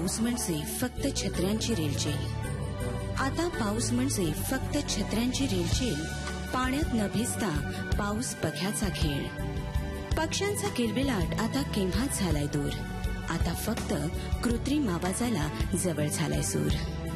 पाऊस म्हणजे फक्त छत्र्यांची रेलचेल. आता पाऊस म्हणजे फक्त छत्र्यांची रेलचेल. पाण्यात न भिजता पाऊस बघ्याचा खेळ. पक्ष्यांचा किलबिलाट आता केव्हाच झालाय दूर. आता फक्त कृत्रिम आवाजाला जवळ झालाय सूर.